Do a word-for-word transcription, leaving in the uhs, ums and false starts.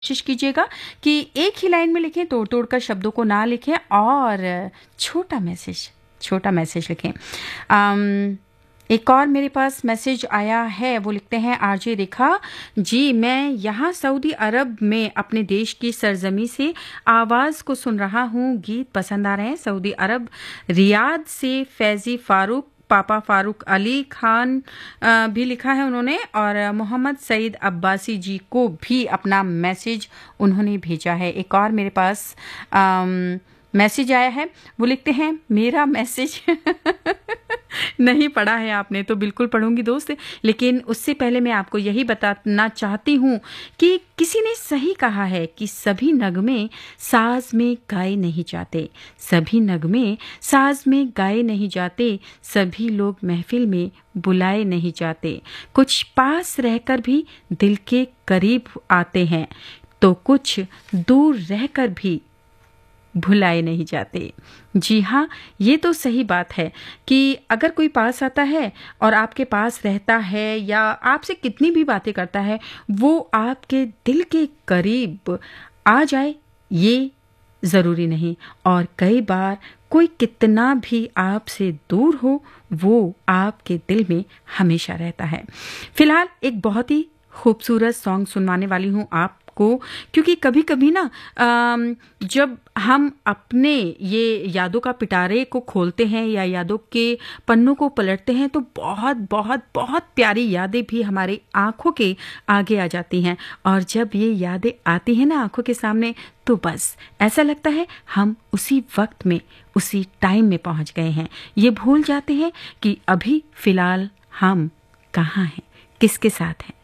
कोशिश कीजिएगा कि एक ही लाइन में लिखें, तोड़-तोड़ कर शब्दों को ना लिखें और छोटा मैसेज छोटा मैसेज लिखें। अम, एक और मेरे पास मैसेज आया है, वो लिखते हैं आरजे रेखा जी, मैं यहाँ सऊदी अरब में अपने देश की सरजमी से आवाज़ को सुन रहा हूँ, गीत पसंद आ रहे हैं। सऊदी अरब रियाद से फैज़ी फ़ारूक, पापा फ़ारूक अली खान अ, भी लिखा है उन्होंने, और मोहम्मद सईद अब्बासी जी को भी अपना मैसेज उन्होंने भेजा है। एक और मेरे पास अम, मैसेज आया है, वो लिखते हैं मेरा मैसेज नहीं पढ़ा है आपने, तो बिल्कुल पढ़ूंगी दोस्त, लेकिन उससे पहले मैं आपको यही बताना चाहती हूँ कि किसी ने सही कहा है कि सभी नगमे साज में गाए नहीं जाते, सभी नगमे साज में गाए नहीं जाते, सभी लोग महफिल में बुलाए नहीं जाते, कुछ पास रहकर भी दिल के करीब आते हैं, तो कुछ दूर रहकर भी भुलाए नहीं जाते। जी हाँ, ये तो सही बात है कि अगर कोई पास आता है और आपके पास रहता है या आपसे कितनी भी बातें करता है, वो आपके दिल के करीब आ जाए, ये ज़रूरी नहीं। और कई बार कोई कितना भी आपसे दूर हो, वो आपके दिल में हमेशा रहता है। फिलहाल एक बहुत ही खूबसूरत सॉन्ग सुनवाने वाली हूँ आप को, क्योंकि कभी कभी ना जब हम अपने ये यादों का पिटारे को खोलते हैं या यादों के पन्नों को पलटते हैं, तो बहुत बहुत बहुत प्यारी यादें भी हमारी आंखों के आगे आ जाती हैं। और जब ये यादें आती हैं ना आंखों के सामने, तो बस ऐसा लगता है हम उसी वक्त में, उसी टाइम में पहुंच गए हैं। ये भूल जाते हैं कि अभी फिलहाल हम कहाँ हैं, किसके साथ हैं।